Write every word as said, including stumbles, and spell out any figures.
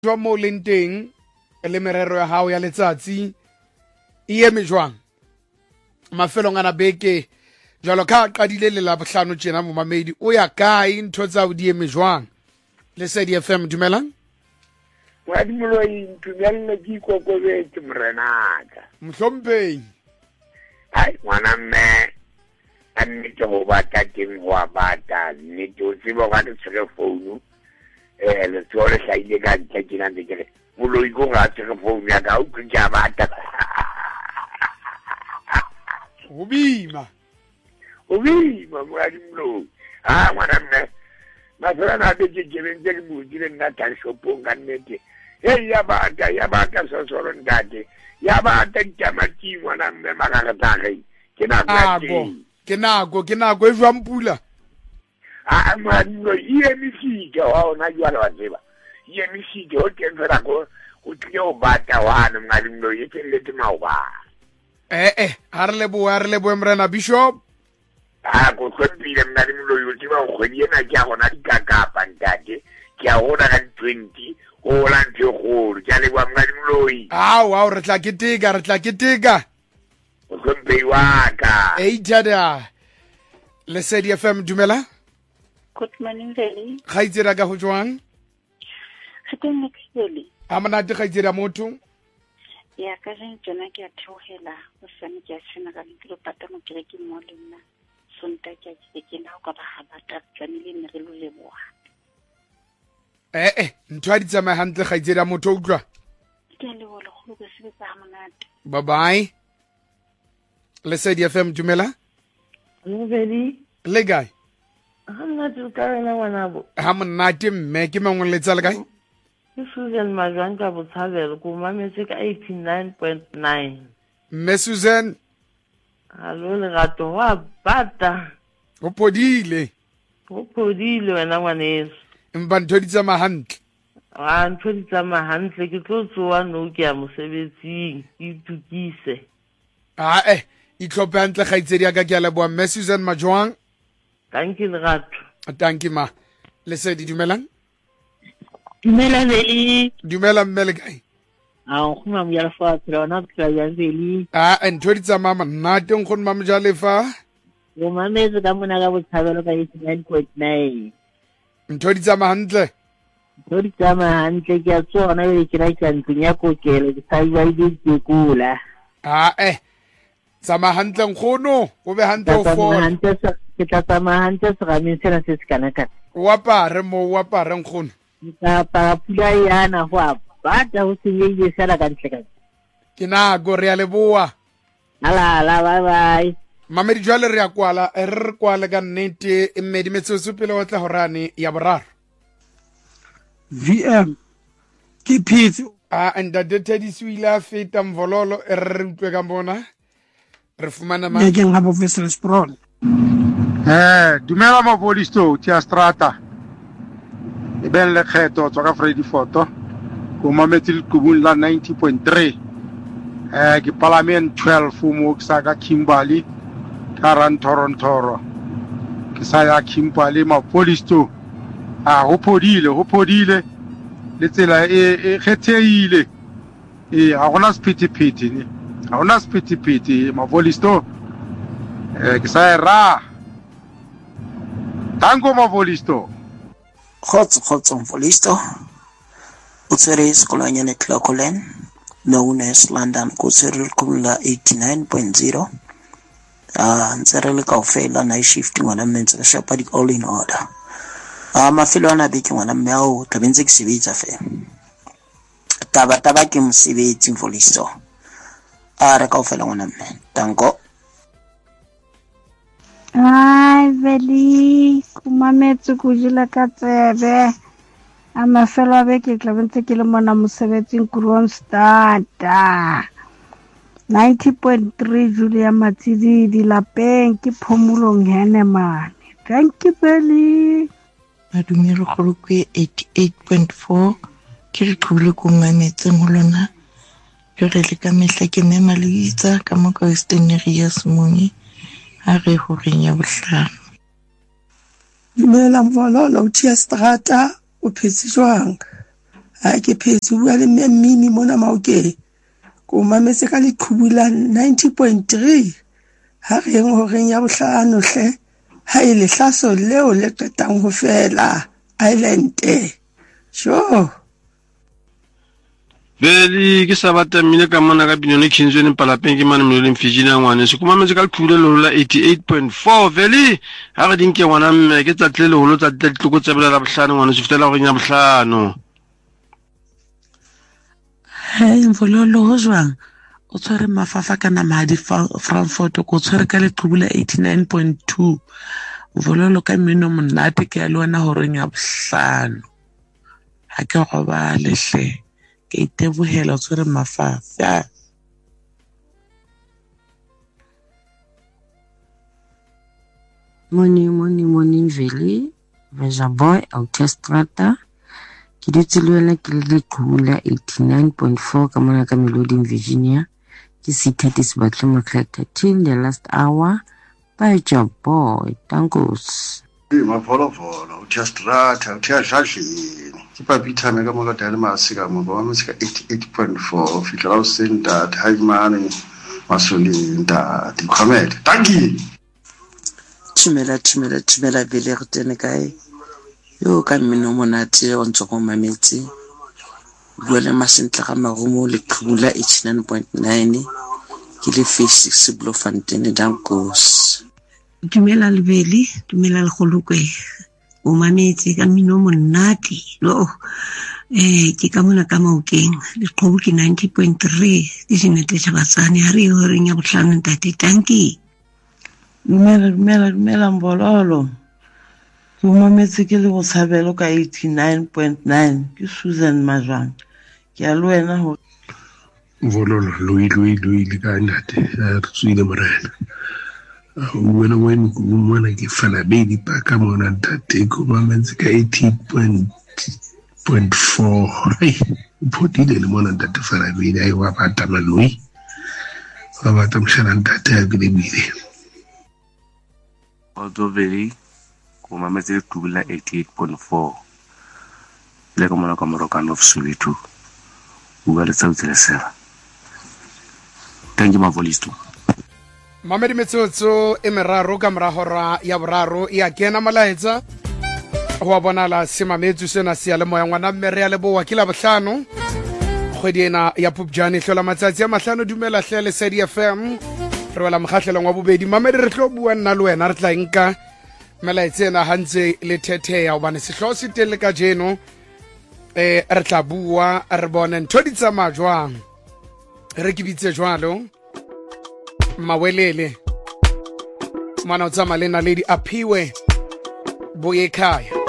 jwa mo lenteng le merero ya hao ya letsatsi e eme jwang mafelong ana beke jalo ka qadile le la bohlano tjena mo mamedi o ya kae ntho tsa o di eme jwang le Lesedi F M dumelang wa di moloi ntumelle ke kokobetse morenaka mhlompheng ai ngwana mme a nnete go bata teng go a bata nnete o tseba ga re tshwere founu eh le tsore hlaile ka ntle ke nang ke moloi go ga tshwere founu ya ka o ka bata o bima o bima mo di moloi ah ngwana mme masana na be ke ke ntle ke mo dire nna ta shopong ka nnete hey ya bata ya bata so soro ndate ya bata tamati ngwana mme makakatare ke na nako ke nako ke nako e jwa mpula ah mano ye misike wa ona jwa la tseba ye misike o ke fera go go tlo bata wana ngadi mno ye ke lete maoba eh eh ha re le bo ha re le bo mrena bishop ah go khopile ngadi mno yo tiba go di ena ke gona di kakapa ntate ke a gona ka twenty o la ntse go ja le bua ngadi mloi ah wow re tla keteka re tla keteka o khompe wa ka eh jada Lesedi F M dumela Good morning, Veli. ga itsera ka go jwang Ke teng Veli. a monate ga itsera motho Ya ka jeng tsona ke a theogela go sane ke a tsena ka ntlo pata mo kere ke mo le nna sonta ke ke ke na go ba ha bata tsanile ne re lo leboa eh eh ntho a di tsamaya hantle ga itsera motho o utlwa ke le go le go go se ba monate bye bye Lesedi F M dumela Veli. le gae Ha nna tse ka wena ngwana bo. ha monate mme ke mengwe letsa le kae Ke Susan Majwang ka Botshabelo ko mametse ka eighty-nine point nine. mme Susan Hallo le gato wa bata. o podile Go podile wena ngwaneso. empa ntho di tsamaya hantle A ntho di tsamaya hantle ke tlo tsoa no ke ya mosebetsing ke itukise. ah eh itlhophe hantle ga itsedi ya ka ke a leboa mme Susan Majwang Thank you gato. thank you ma Lesedi dumelang Dumela Veli. dumela mme le kae A o khuma mo ya fa tsela ona tsela ya Veli. ah eh, ntho di tsamaya monate nkgono ma mojalefa Yo mametse ka mona ka Botshabelo ka eighty-nine point nine. ntho di tsamaya hantle Ntho di tsamaya hantle ke a tsona le ke ra ka ntlong ya kokelo ke sa ya di kula. ah eh tsamaya hantle nkgono o be hantle o Tsamaya fola hantle sa ke tla tsamaya hantle sa ga sena se se kana kana. o apare mo o apare nkgono Ka pa pula yana go a bata go se ye sala ka ntle ka. ke nako re a leboa Ala ala bye bye. mamedi jwale re ya kwala e re re kwale ka nnete e mmedi metsotso pele o tla go rane ya boraro V M ke phitsi a ntate Teddy ile a feta mvololo e re re utlwe ka bona re fumana ma ya ke nga bo Vessel Sprawl Eh, dumela mapodisto tia strata. E ben le kgetho tswa ka Freddy Photo. Ko mametse le kubung la ninety point three. Eh, ke Parliament twelve mo ka ka Kimberley ka ran Toronto. Ke sa ya Kimberley mapodisto. Ah, ho podile, ho podile. Le tsela e e kgetheile. E a gona spiti-piti ne. A gona spiti-piti mapodisto. Eh, ke sa ra Tango Mavolisto. Khotso khotso Mvolisto. O tsere sekolanyane Clocolan known as London ko tsere kumla eighty-nine point zero. Ah ntsere le kaofela night shift ngwana mentse ka shapadi all in order. Ah mafelo ana be ke ngwana mme ao tlabentse ke sebetsa fe. Taba taba ke mosebetsi Mvolisto. Ah re kaofela ngwana mme. Tango. Ai Veli kumametse go jela ka tsebe a mafelo a beke tla bentse ke le mona mosebetsing Kronstadt ninety point three Julia Matsidi di lapeng ke phomolong Henneman. Thank you Veli. Madumelo go ke eighty-eight point four ke re tlhole go mametse mo lona ke re le ka mehla ke mema le itsa ka mo ka Western area Simonyi a re ho renya bohlano. Dumela Mvololo tia strata o phetse jwang ha ke phetse bua le mmini mona Maokeng ko mametse ka leqhubula ninety point three ha re eng ho reng ya bohlano hle ha ile hlaso leo le qetang ho fela island sure Beli ke sabata mine ka mona ka binone Kinzweni palapeng ke mane mloleng Virginia ngwane se kuma metse ka leqhubula le la eighty-eight point four veli ha re dinke ngwana mme ke tsatle le holo tsa tlotlo tsa bela la bohlano ngwane se fetela go nya bohlano Hey mvololo ho jwang o tshwere mafafa kana mahadi Frankfurt ko tshwere ka leqhubula eighty-nine point two mvololo ka mino monate ke a lona ho reng ya bohlano ha ke go ba lehle ke itebohela o tshwere mafafa Morning, morning, morning, Veli. Veja boy, Autostrada. Ke dutse le wena ke le leqhubula eighty-nine point four ka mona ka Melody Virginia. Ke sithathe sebatle mokgetha till the last hour. Veja boy, tankos. Mapholovolo, Autostrada, Autostrada. Ke papitha me ka moka dale masika mo ba mo sika eighty-eight point four fihla o senda Haimane Masolinda di Khomela. Thank you. Tumela tumela tumela bele re tene kae yo ka mmino monate o ntse go mametse buele masentle ga marumo le qhubula eighty-nine point nine ke le face six Bloemfontein dankos Tumela lebeli tumela le golokwe o mametse ka mmino monate lo eh ke ka mona ka Maokeng le qhobu ke ninety point three ke sinete tshabatsane ha re ho reng ya bohlano ntate tanki Dumela dumela dumela mbololo ke mametse ke le go tshabelo ka eighty-nine point nine ke Susan Majwang ke a le wena ho Mvololo lui lui lui le ka ntate re tswile morena wena wena mona ke fana baby pa ka mona ntate ko mametse ka eighty point four ai potile le mona ntate fana baby ai wa bata malui wa bata mshana ntate a bile bile Auto Veli ko mametse leqhubula eighty-eight point four le ka mona ka Morokano of Soweto bua le tsautse le sela thank you Mavolisto Mamedi metsotso e meraro ka morahora ya boraro ya kena malaetsa go bona la semametsu sena se le moya ngwana mme re ya le boa ke la bohlano kgwedi ena ya Phupjane hlola matsatsi a mahlano dumela hle le Sedi F M re wala mokgahlelong wa bobedi Mamedi re tlo bua nna le wena re tla nka melaetsa ena hantse le thetheya obane sehlo se tele ka jeno eh re tla bua re bone ntho di tsamaya jwang re ke bitse jwalo mawelele mwana o tsamaya le naledi aphiwe boye ekhaya